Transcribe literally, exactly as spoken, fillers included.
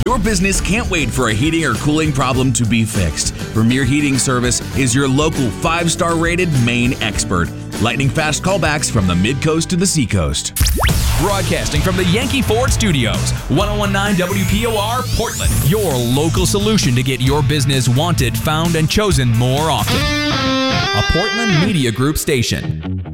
Your business can't wait for a heating or cooling problem to be fixed. Premier Heating Service is your local five-star rated Maine expert. Lightning fast callbacks from the mid-coast to the seacoast. Broadcasting from the Yankee Ford Studios, one oh one point nine W P O R, Portland. Your local solution to get your business wanted, found, and chosen more often. A Portland Media Group station.